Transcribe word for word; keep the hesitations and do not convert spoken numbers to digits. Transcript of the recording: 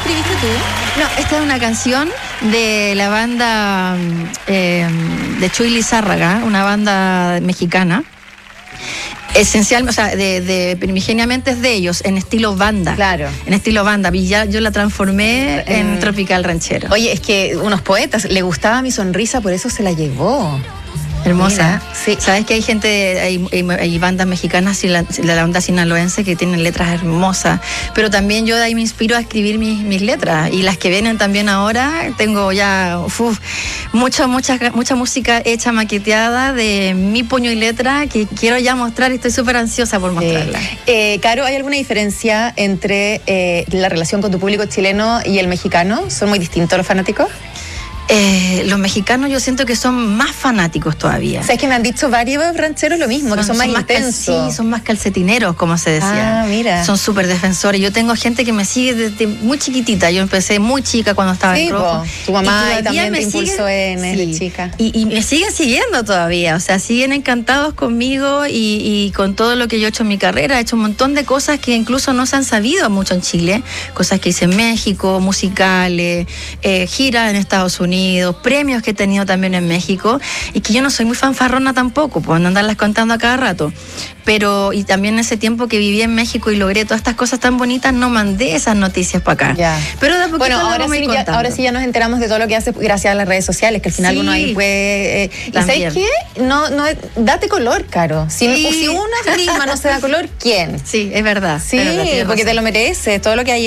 escribiste tú? No, esta es una canción de la banda eh, de Chuy Lizárraga, una banda mexicana. Esencial, o sea, de, de primigeniamente es de ellos, en estilo banda. Claro. En estilo banda. Y ya yo la transformé en Mm. tropical ranchero. Oye, es que unos poetas, le gustaba mi sonrisa, por eso se la llevó. Hermosa. Mira, sí. Sabes que hay gente, hay, hay, hay bandas mexicanas y la, de la banda sinaloense que tienen letras hermosas, pero también yo de ahí me inspiro a escribir mis, mis letras, y las que vienen también ahora, tengo ya uf, mucha, mucha, mucha música hecha, maqueteada de mi puño y letra que quiero ya mostrar y estoy súper ansiosa por mostrarla. Eh, eh, Caro, ¿hay alguna diferencia entre eh, la relación con tu público chileno y el mexicano? ¿Son muy distintos los fanáticos? Eh, los mexicanos yo siento que son más fanáticos todavía. ¿Sabes que me han dicho varios rancheros lo mismo, son, que son más son intensos? Cal, sí, son más calcetineros, como se decía. Ah, mira. Son súper defensores. Yo tengo gente que me sigue desde muy chiquitita. Yo empecé muy chica cuando estaba sí, en rojo. Po. Tu mamá y también me te impulsó siguen, en sí. de chica. Y, y me siguen siguiendo todavía. O sea, siguen encantados conmigo y, y con todo lo que yo he hecho en mi carrera. He hecho un montón de cosas que incluso no se han sabido mucho en Chile. Cosas que hice en México, musicales, eh, giras en Estados Unidos, premios que he tenido también en México, y que yo no soy muy fanfarrona tampoco, pues no andarlas contando a cada rato, pero y también en ese tiempo que viví en México y logré todas estas cosas tan bonitas, no mandé esas noticias para acá. Ya. Pero de a poquito bueno, ahora sí, ya, ahora sí ya nos enteramos de todo lo que hace gracias a las redes sociales, que al final sí, uno ahí puede... Eh, ¿Y sabes qué? No, no, date color, Caro. Si, sí. si una prima no se da color, ¿quién? Sí, es verdad. Sí, es verdad, porque te lo mereces, todo lo que hay